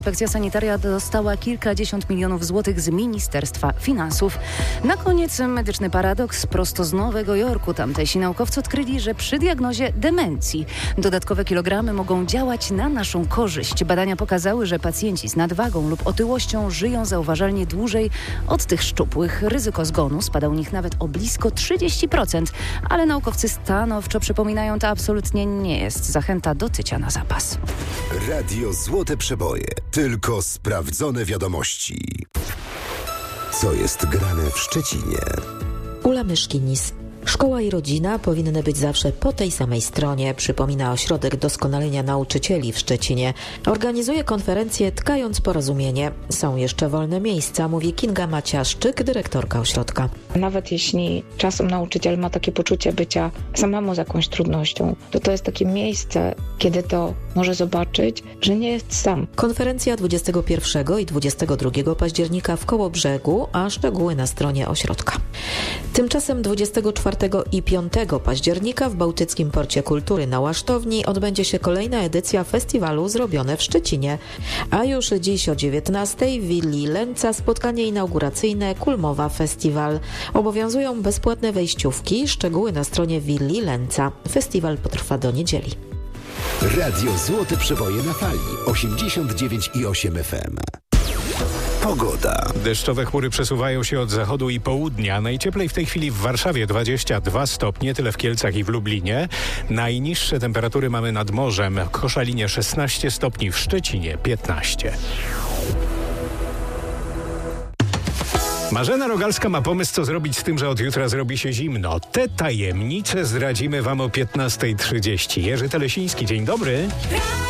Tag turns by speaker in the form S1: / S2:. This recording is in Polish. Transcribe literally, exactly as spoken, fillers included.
S1: Inspekcja Sanitaria dostała kilkadziesiąt milionów złotych z Ministerstwa Finansów. Na koniec medyczny paradoks prosto z Nowego Jorku. Tamtejsi naukowcy odkryli, że przy diagnozie demencji dodatkowe kilogramy mogą działać na naszą korzyść. Badania pokazały, że pacjenci z nadwagą lub otyłością żyją zauważalnie dłużej od tych szczupłych. Ryzyko zgonu spada u nich nawet o blisko trzydzieści procent, ale naukowcy stanowczo przypominają, to absolutnie nie jest zachęta do tycia na zapas.
S2: Radio Złote Przeboje. Tylko sprawdzone wiadomości. Co jest grane w Szczecinie?
S3: Ula Myszkinis. Szkoła i rodzina powinny być zawsze po tej samej stronie, przypomina Ośrodek Doskonalenia Nauczycieli w Szczecinie. Organizuje konferencję Tkając Porozumienie. Są jeszcze wolne miejsca, mówi Kinga Maciaszczyk, dyrektorka ośrodka.
S4: Nawet jeśli czasem nauczyciel ma takie poczucie bycia samemu z jakąś trudnością, to to jest takie miejsce, kiedy to może zobaczyć, że nie jest sam.
S3: Konferencja dwudziestego pierwszego i dwudziestego drugiego października w Kołobrzegu, a szczegóły na stronie ośrodka. Tymczasem dwudziestego czwartego i piątego października w Bałtyckim Porcie Kultury na Łasztowni odbędzie się kolejna edycja festiwalu Zrobione w Szczecinie. A już dziś o dziewiętnastej w willi Lęca spotkanie inauguracyjne Kulmowa Festiwal. Obowiązują bezpłatne wejściówki, szczegóły na stronie willi Lęca. Festiwal potrwa do niedzieli.
S2: Radio Złote Przeboje na fali osiemdziesiąt dziewięć i osiem F M. Pogoda.
S5: Deszczowe chmury przesuwają się od zachodu i południa. Najcieplej w tej chwili w Warszawie dwadzieścia dwa stopnie, tyle w Kielcach i w Lublinie. Najniższe temperatury mamy nad morzem. W Koszalinie szesnaście stopni, w Szczecinie piętnaście. Marzena Rogalska ma pomysł, co zrobić z tym, że od jutra zrobi się zimno. Te tajemnice zdradzimy Wam o piętnasta trzydzieści. Jerzy Telesiński, dzień dobry.